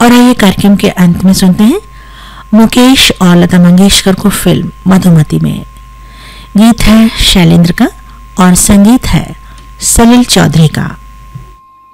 और आइए कार्यक्रम के अंत में सुनते हैं मुकेश और लता मंगेशकर को फिल्म मधुमती में। गीत है शैलेंद्र का और संगीत है सलील चौधरी का।